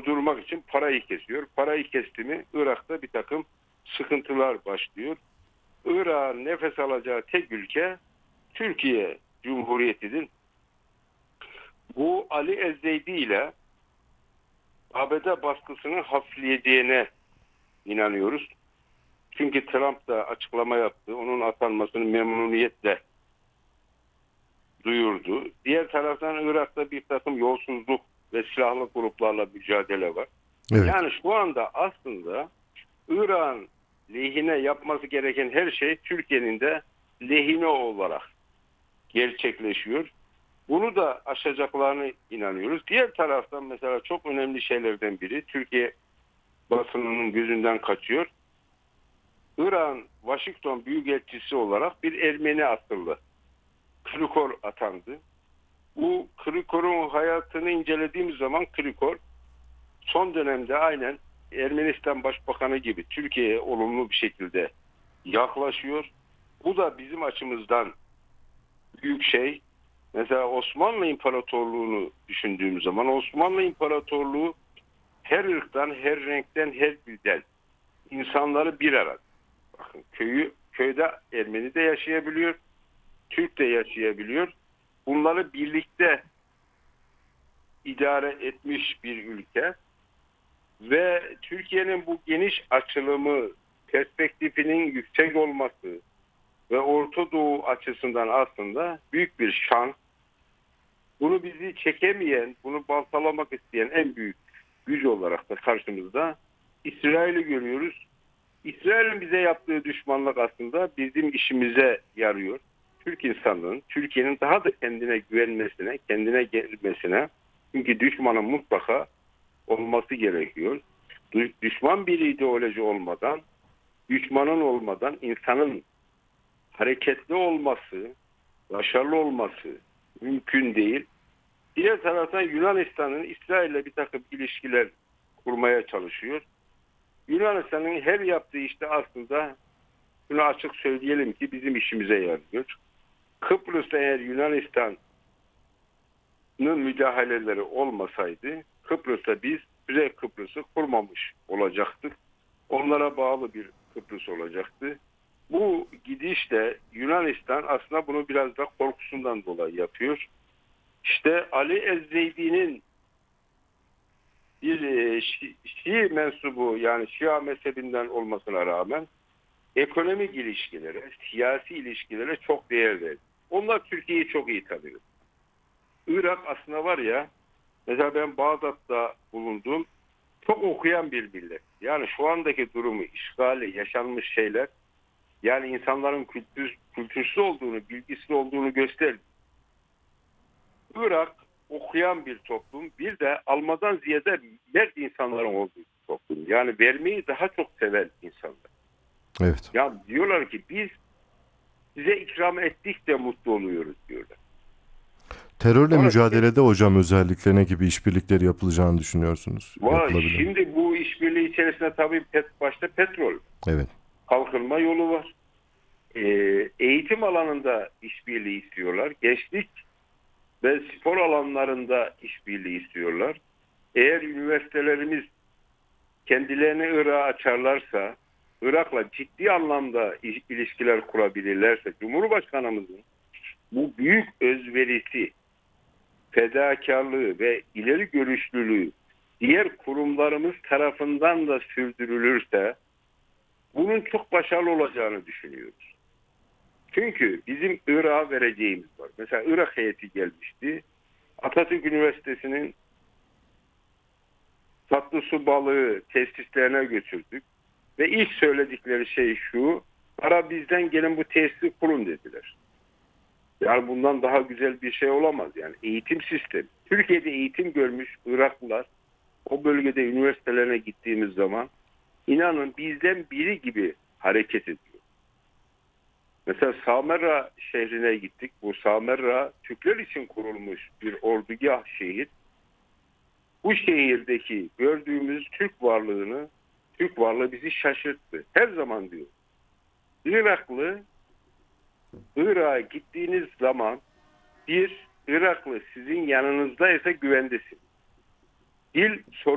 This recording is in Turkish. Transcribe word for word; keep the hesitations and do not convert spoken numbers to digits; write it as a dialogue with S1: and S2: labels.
S1: durdurmak için parayı kesiyor. Parayı kesti mi Irak'ta bir takım sıkıntılar başlıyor. Irak'ın nefes alacağı tek ülke Türkiye Cumhuriyeti'dir. Bu Ali Ezzeydi ile A B D baskısının hafifleyeceğine inanıyoruz. Çünkü Trump da açıklama yaptı. Onun atanmasını memnuniyetle duyurdu. Diğer taraftan Irak'ta bir takım yolsuzluk ve silahlı gruplarla mücadele var.
S2: Evet.
S1: Yani şu anda aslında Irak'ın lehine yapması gereken her şey Türkiye'nin de lehine olarak gerçekleşiyor. Bunu da aşacaklarına inanıyoruz. Diğer taraftan mesela çok önemli şeylerden biri Türkiye basınının gözünden kaçıyor. Irak'ın Washington Büyükelçisi olarak bir Ermeni asıllı Krikor atandı. Bu Krikor'un hayatını incelediğimiz zaman Krikor son dönemde aynen Ermenistan Başbakanı gibi Türkiye'ye olumlu bir şekilde yaklaşıyor. Bu da bizim açımızdan büyük şey. Mesela Osmanlı İmparatorluğu'nu düşündüğümüz zaman Osmanlı İmparatorluğu her ırktan, her renkten, her dilden insanları bir arada. Bakın köyü köyde Ermeni de yaşayabiliyor, Türk de yaşayabiliyor. Bunları birlikte idare etmiş bir ülke ve Türkiye'nin bu geniş açılımı, perspektifinin yüksek olması ve Orta Doğu açısından aslında büyük bir şans. Bunu bizi çekemeyen, bunu baltalamak isteyen en büyük güç olarak da karşımızda İsrail'i görüyoruz. İsrail'in bize yaptığı düşmanlık aslında bizim işimize yarıyor. Türk insanlığın, Türkiye'nin daha da kendine güvenmesine, kendine gelmesine, çünkü düşmanın mutlaka olması gerekiyor. Düşman bir ideoloji olmadan, düşmanın olmadan insanın hareketli olması, başarılı olması mümkün değil. Diğer taraftan Yunanistan'ın İsrail'le bir takım ilişkiler kurmaya çalışıyor. Yunanistan'ın her yaptığı işte aslında bunu açık söyleyelim ki bizim işimize yarıyor. Kıbrıs'ta eğer Yunanistan'ın müdahaleleri olmasaydı Kıbrıs'ta biz Kuzey Kıbrıs'ı kurmamış olacaktık. Onlara bağlı bir Kıbrıs olacaktı. Bu gidişle Yunanistan aslında bunu biraz da korkusundan dolayı yapıyor. İşte Ali Ezzeydi'nin bir Şii, Şii mensubu yani Şia mezhebinden olmasına rağmen ekonomik ilişkilere, siyasi ilişkilere çok değer verdi. Onlar Türkiye'yi çok iyi tanıyor. Irak aslında var ya, mesela ben Bağdat'ta bulundum, çok okuyan bir millet. Yani şu andaki durumu, işgali, yaşanmış şeyler, yani insanların kültür, kültürsüz olduğunu, bilgisiz olduğunu gösteriyor. Irak okuyan bir toplum, bir de almadan ziyade mert insanların olduğu bir toplum. Yani vermeyi daha çok seven insanlar.
S2: Evet.
S1: Ya diyorlar ki biz size ikram ettik de mutlu oluyoruz diyorlar.
S2: Terörle
S1: Sonra bir de
S2: mücadelede hocam özellikle ne gibi işbirlikleri yapılacağını düşünüyorsunuz?
S1: vay,
S2: Yapılabilir mi?
S1: şimdi bu işbirliği içerisinde tabii pet, başta petrol,
S2: Evet.
S1: kalkınma yolu var. Ee, eğitim alanında işbirliği istiyorlar. Gençlik ve spor alanlarında işbirliği istiyorlar. Eğer üniversitelerimiz kendilerini Irak'a açarlarsa, Irak'la ciddi anlamda ilişkiler kurabilirlerse, Cumhurbaşkanımızın bu büyük özverisi, fedakarlığı ve ileri görüşlülüğü diğer kurumlarımız tarafından da sürdürülürse bunun çok başarılı olacağını düşünüyoruz. Çünkü bizim Irak'a vereceğimiz var. Mesela Irak heyeti gelmişti. Atatürk Üniversitesi'nin tatlı su balığı tesislerine götürdük. Ve ilk söyledikleri şey şu: para bizden, gelin bu tesisi kurun dediler. Yani bundan daha güzel bir şey olamaz. Yani eğitim sistemi. Türkiye'de eğitim görmüş Iraklılar o bölgede üniversitelerine gittiğimiz zaman inanın bizden biri gibi hareket ediyor. Mesela Samerra şehrine gittik. Bu Samerra Türkler için kurulmuş bir ordugah şehir. Bu şehirdeki gördüğümüz Türk varlığını, Türk varlığı bizi şaşırttı. Her zaman diyor. Iraklı, Irak'a gittiğiniz zaman bir Iraklı sizin yanınızdaysa güvendesin. Dil sorunu